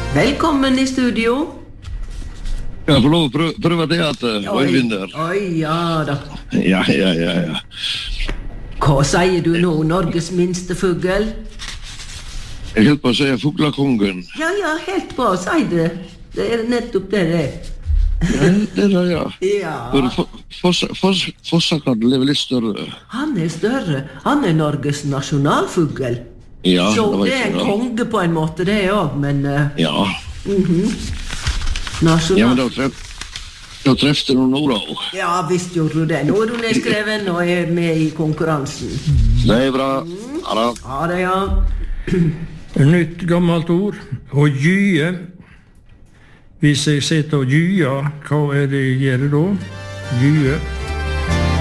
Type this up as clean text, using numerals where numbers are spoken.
Velkommen i studio. Jeg får lov å prøve det at Øyvinder. Oi, ja da. Ja. Hva sier du nå, Norges minste fugl? Jeg helt på å si fuglakongen. Ja, helt bra, si det. Det er nettopp det det er. Ja, det er det, ja. Ja. Fossakatten er litt større. Han er større. Han er Norges nasjonalfugl. Ja, Så det var det er en ikke det. konge på en måte, det er også, men Ja. nasjonal... Ja, men da trefte du Nora også. Ja, visst gjorde du det. Nå er du nedskreven og er med i konkurransen. Det er bra. Ha det. Ja, det ja. Nytt gammelt ord. Og gye. Hvis jeg sitter og gyer, hva er det jeg gjør da? Gye.